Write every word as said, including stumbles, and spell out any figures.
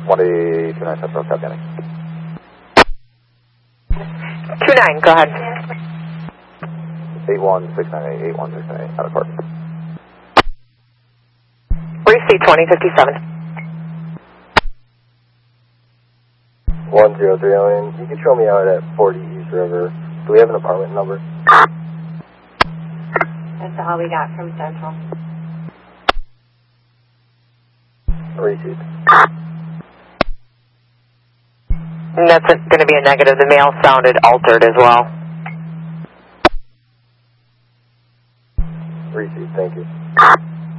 one eight two nine Central, copy. two nine, go ahead. eight one six nine eight, eight one six nine eight, out of court. Receipt twenty fifty-seven. one zero three zero, you can show me out at forty East River. Do we have an apartment number? That's all we got from Central. Receipt. And that's going to be a negative. The mail sounded altered as well. Receipt, thank you.